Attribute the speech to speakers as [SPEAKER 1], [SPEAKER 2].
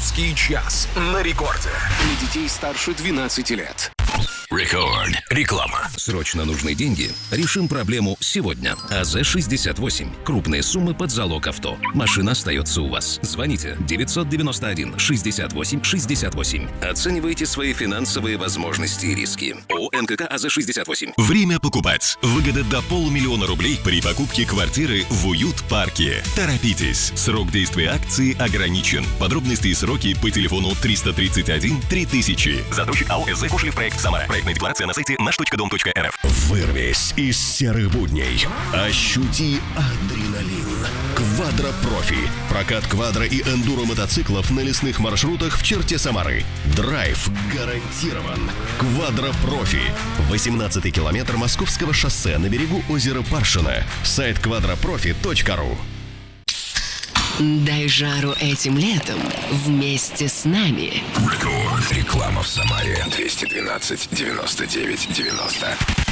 [SPEAKER 1] Русский час на рекорде. Для детей старше 12 лет.
[SPEAKER 2] Рекорд. Реклама. Срочно нужны деньги? Решим проблему сегодня. АЗ-68. Крупные суммы под залог авто. Машина остается у вас. Звоните 991-68-68. Оценивайте свои финансовые возможности и риски. ООО НКК АЗ-68.
[SPEAKER 3] Время покупать. Выгода до 500 000 рублей при покупке квартиры в Уют-парке. Торопитесь. Срок действия акции ограничен. Подробности и сроки по телефону 331 3000. Затрудчик АО СЗ «Кошелев проект Самара». Проектная декларация на сайте наш.дом.рф. Вырвись из серых будней. Ощути адреналин. Квадро-профи. Прокат квадро и эндуро мотоциклов на лесных маршрутах в черте Самары. Драйв гарантирован. Квадро-профи. 18-й километр Московского шоссе на берегу озера Паршино. Сайт quadroprofi.ru.
[SPEAKER 4] Дай жару этим летом вместе с нами.
[SPEAKER 1] Рекорд. Реклама в Самаре. 212 99 90.